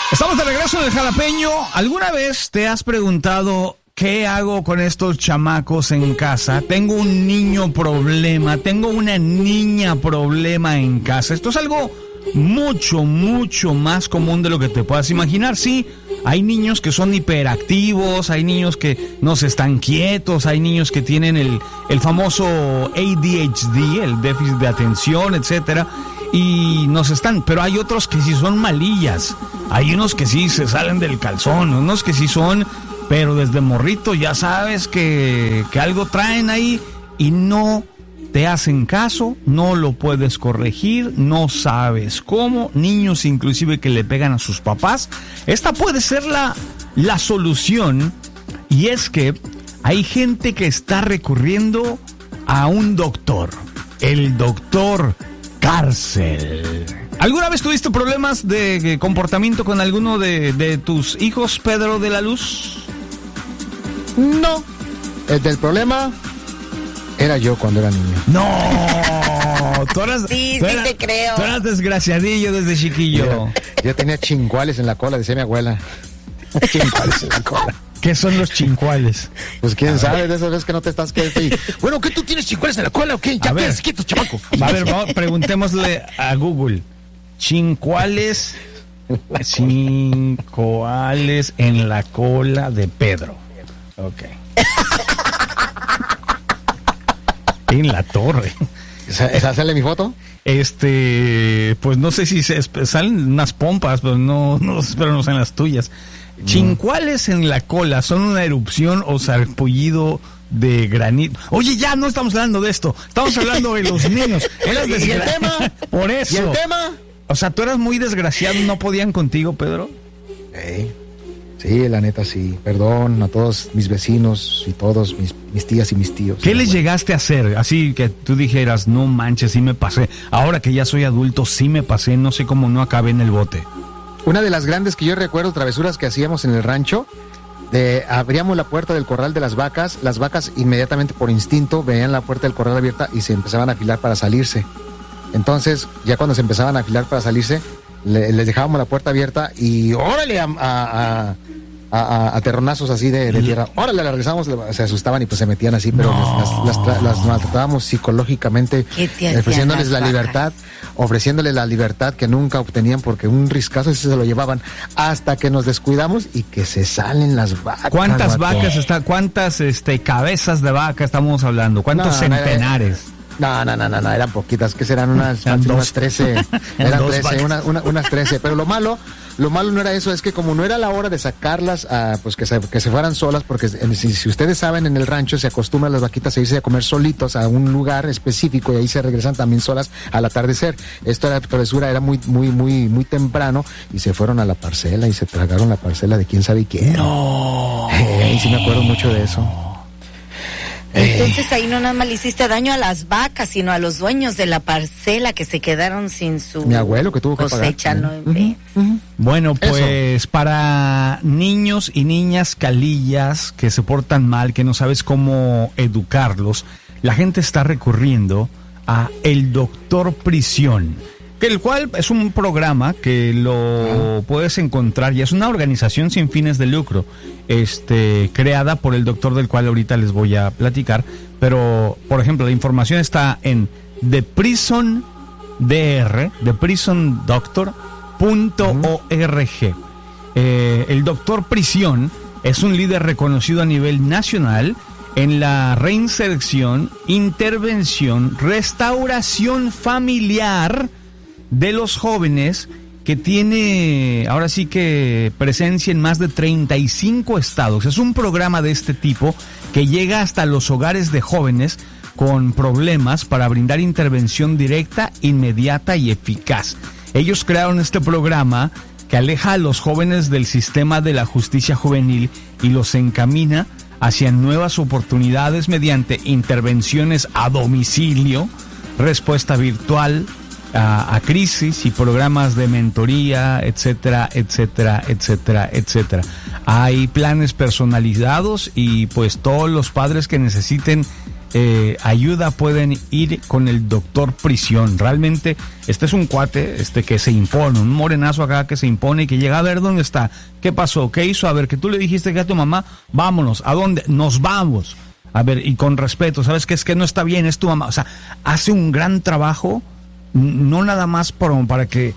Estamos de regreso en el Jalapeño. ¿Alguna vez te has preguntado qué hago con estos chamacos en casa? Tengo un niño problema, tengo una niña problema en casa. Esto es algo mucho más común de lo que te puedas imaginar. Sí, hay niños que son hiperactivos, hay niños que no se están quietos, hay niños que tienen el famoso ADHD, el déficit de atención, etcétera. Y nos están, pero hay otros que sí son malillas, hay unos que sí se salen del calzón, unos que sí son, pero desde morrito ya sabes que algo traen ahí y no te hacen caso, no lo puedes corregir, no sabes cómo, niños inclusive que le pegan a sus papás. Esta puede ser la solución, y es que hay gente que está recurriendo a un doctor, el doctor cárcel. ¿Alguna vez tuviste problemas de comportamiento con alguno de tus hijos, Pedro de la Luz? No. El del problema era yo cuando era niño. No. Tú eras, sí, tú sí eras, te creo. Tú eras desgraciadillo desde chiquillo. Yo tenía chinguales en la cola, decía mi abuela. Chinguales en la cola. ¿Qué son los chincuales? Pues quién sabe, de esas veces que no te estás quieto y... Bueno, ¿qué tú tienes chincuales en la cola o qué? Ya quedas quieto, chamaco. A ver, preguntémosle a Google. Chincuales en la cola de Pedro. Ok. En la torre. ¿Esa sale mi foto? Pues no sé si salen unas pompas, pero no espero no sean las tuyas. Chincuales en la cola son una erupción o sarpullido de granito. Oye, ya no estamos hablando de esto. Estamos hablando de los niños. ¿Y el tema? Por eso. ¿Y el tema? O sea, tú eras muy desgraciado, ¿no podían contigo, Pedro? Sí, la neta sí. Perdón a todos mis vecinos y todos mis tías y mis tíos. ¿Qué les llegaste a hacer? Así que tú dijeras, no manches, sí me pasé. Ahora que ya soy adulto, sí me pasé. No sé cómo no acabé en el bote. Una de las grandes que yo recuerdo, travesuras que hacíamos en el rancho, abríamos la puerta del corral de las vacas inmediatamente por instinto veían la puerta del corral abierta y se empezaban a afilar para salirse. Entonces, ya cuando se empezaban a afilar para salirse, les dejábamos la puerta abierta y órale a terronazos así de tierra. Órale, la regresamos, se asustaban y pues se metían así, pero las maltratábamos psicológicamente, ofreciéndoles la libertad que nunca obtenían porque un riscazo se lo llevaban hasta que nos descuidamos y que se salen las vacas. ¿Cuántas vacas cuántas cabezas de vaca estamos hablando? ¿Cuántos centenares? No, eran poquitas, que serán unas 13, eran 13, unas 13, pero lo malo no era eso, es que como no era la hora de sacarlas, pues que se fueran solas, porque si ustedes saben, en el rancho se acostumbran las vaquitas a irse a comer solitos a un lugar específico y ahí se regresan también solas al atardecer. Esto era travesura, era muy temprano y se fueron a la parcela y se tragaron la parcela de quién sabe quién. No. Sí me acuerdo mucho de eso. Entonces ahí no nada más le hiciste daño a las vacas, sino a los dueños de la parcela que se quedaron sin su mi abuelo que tuvo que cosecha, pagar. ¿no? Bueno, pues eso. Para niños y niñas calillas que se portan mal, que no sabes cómo educarlos, la gente está recurriendo a el Doctor Prisión, el cual es un programa que lo puedes encontrar y es una organización sin fines de lucro, creada por el doctor del cual ahorita les voy a platicar, pero por ejemplo la información está en theprisondoctor.org. El Doctor Prisión es un líder reconocido a nivel nacional en la reinserción, intervención, restauración familiar de los jóvenes, que tiene ahora sí que presencia en más de 35 estados. Es un programa de este tipo que llega hasta los hogares de jóvenes con problemas para brindar intervención directa, inmediata y eficaz. Ellos crearon este programa que aleja a los jóvenes del sistema de la justicia juvenil y los encamina hacia nuevas oportunidades mediante intervenciones a domicilio, respuesta virtual a crisis y programas de mentoría, etcétera. Hay planes personalizados y pues todos los padres que necesiten ayuda pueden ir con el doctor Prisión. Realmente este es un cuate que se impone, un morenazo acá que se impone y que llega a ver dónde está, qué pasó, qué hizo, a ver, que tú le dijiste que a tu mamá, vámonos, ¿a dónde? Nos vamos. A ver, y con respeto, ¿sabes qué? Es que no está bien, es tu mamá. O sea, hace un gran trabajo, no nada más para que,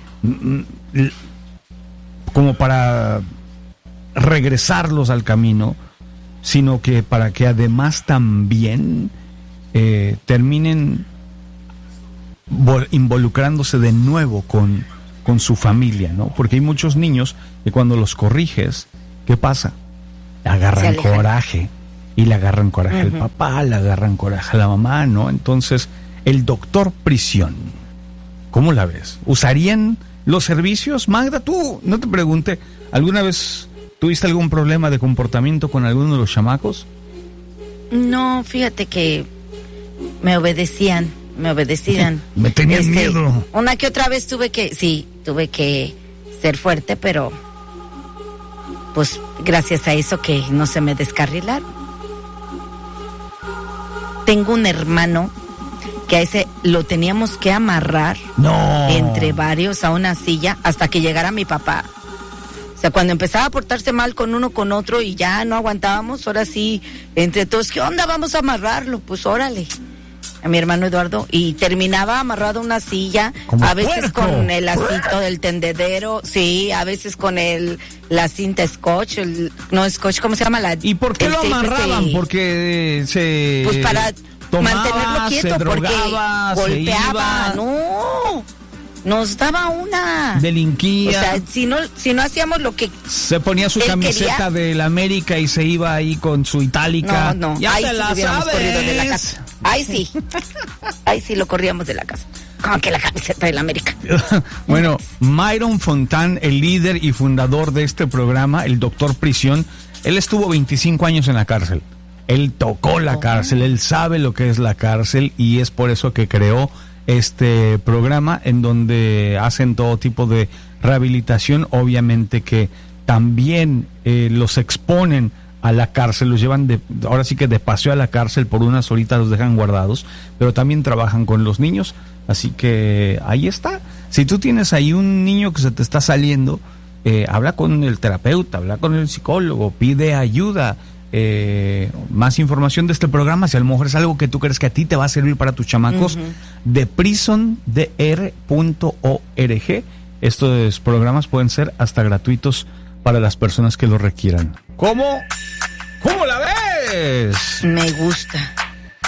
como para regresarlos al camino, sino que para que además también terminen involucrándose de nuevo con su familia, ¿no? Porque hay muchos niños que cuando los corriges, ¿qué pasa? Agarran coraje, y le agarran coraje al papá, le agarran coraje a la mamá, ¿no? Entonces, el doctor Prisión, ¿cómo la ves? ¿Usarían los servicios? Magda, tú, no te pregunté, ¿alguna vez tuviste algún problema de comportamiento con alguno de los chamacos? No, fíjate que me obedecían. Me tenían miedo. Una que otra vez tuve que ser fuerte, pero pues gracias a eso que no se me descarrilaron. Tengo un hermano que a ese lo teníamos que amarrar entre varios a una silla hasta que llegara mi papá. O sea, cuando empezaba a portarse mal con uno con otro y ya no aguantábamos, ahora sí, entre todos, ¿qué onda? Vamos a amarrarlo. Pues órale, a mi hermano Eduardo, y terminaba amarrado a una silla, a veces con el lacito del tendedero, sí, a veces con la cinta scotch, scotch, ¿cómo se llama? ¿Y por qué lo amarraban? Porque pues para tomaba, mantenerlo quieto, se drogaba, porque golpeaba, nos daba una. Delinquía. O sea, si no hacíamos lo que se ponía su camiseta quería del América y se iba ahí con su itálica. No. Ya ahí se sí la hubiéramos sabes. corrido de la casa. Ahí sí lo corríamos de la casa. Como que la camiseta del América. Bueno, Myron Fontán, el líder y fundador de este programa, el doctor Prisión, él estuvo 25 años en la cárcel. Él tocó la cárcel, él sabe lo que es la cárcel y es por eso que creó este programa en donde hacen todo tipo de rehabilitación, obviamente que también los exponen a la cárcel, los llevan ahora sí que de paseo a la cárcel, por unas horitas los dejan guardados, pero también trabajan con los niños, así que ahí está. Si tú tienes ahí un niño que se te está saliendo, habla con el terapeuta, habla con el psicólogo, pide ayuda. Más información de este programa, si a lo mejor es algo que tú crees que a ti te va a servir para tus chamacos, de prisondr.org. Estos programas pueden ser hasta gratuitos para las personas que lo requieran. ¿Cómo la ves? Me gusta.